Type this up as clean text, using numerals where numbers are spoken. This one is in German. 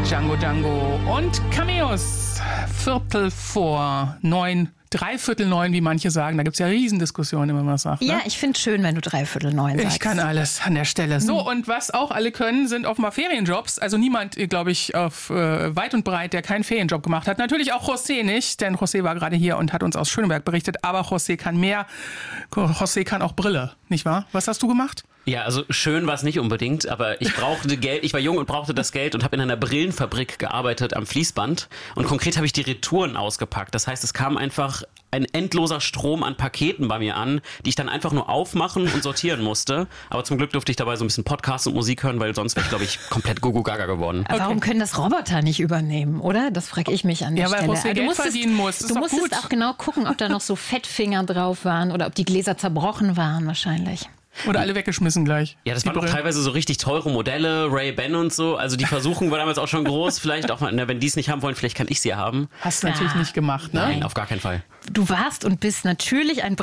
Django und Cameos. 9:15, 9:45, wie manche sagen. Da gibt es ja Riesendiskussionen, wenn man das sagt. Ne? Ja, ich finde es schön, wenn du 9:45 sagst. Ich kann alles an der Stelle. So, und was auch alle können, sind offenbar Ferienjobs. Also niemand, glaube ich, auf weit und breit, der keinen Ferienjob gemacht hat. Natürlich auch José nicht, denn José war gerade hier und hat uns aus Schöneberg berichtet. Aber José kann mehr. José kann auch Brille, nicht wahr? Was hast du gemacht? Ja, also schön war es nicht unbedingt, aber ich brauchte Geld. Ich war jung und brauchte das Geld und habe in einer Brillenfabrik gearbeitet am Fließband. Und konkret habe ich die Retouren ausgepackt. Das heißt, es kam einfach ein endloser Strom an Paketen bei mir an, die ich dann einfach nur aufmachen und sortieren musste. Aber zum Glück durfte ich dabei so ein bisschen Podcast und Musik hören, weil sonst wäre ich, glaube ich, komplett Gugu-Gaga geworden. Aber warum können das Roboter nicht übernehmen, oder? Das frage ich mich an der Stelle. Ja, weil José Geld verdienen muss. Du musstest auch genau gucken, ob da noch so Fettfinger drauf waren oder ob die Gläser zerbrochen waren wahrscheinlich. Oder alle weggeschmissen gleich. Ja, das waren auch teilweise so richtig teure Modelle, Ray-Ban und so. Also die Versuchung war damals auch schon groß. Vielleicht auch mal, wenn die es nicht haben wollen, vielleicht kann ich sie haben. Hast du natürlich nicht gemacht, ne? Nein, auf gar keinen Fall. Du warst und bist natürlich ein